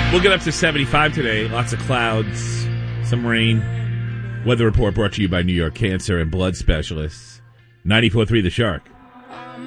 We'll get up to 75 today. Lots of clouds, some rain. Weather report brought to you by New York Cancer and Blood Specialists. 94.3 The Shark.